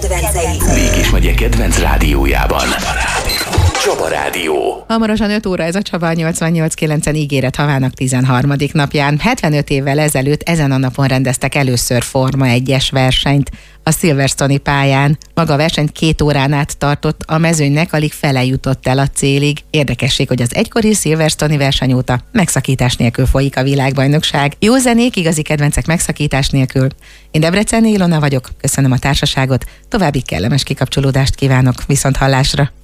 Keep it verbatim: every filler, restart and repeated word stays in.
kedvencei. Mégis megye kedvenc rádiójában. Csaba Rádió. Hamarosan öt óra ez a Csaba nyolcvannyolc kilencen ígéret havának tizenharmadik napján. hetvenöt évvel ezelőtt ezen a napon rendeztek először Forma egyes versenyt a Silverstone-i pályán. Maga a verseny két órán át tartott, a mezőnynek alig fele jutott el a célig. Érdekesség, hogy az egykori Silverstone-i verseny óta megszakítás nélkül folyik a világbajnokság. Jó zenék, igazi kedvencek megszakítás nélkül. Én Debreceni Ilona vagyok, köszönöm a társaságot, további kellemes kikapcsolódást kívánok, viszont hallásra.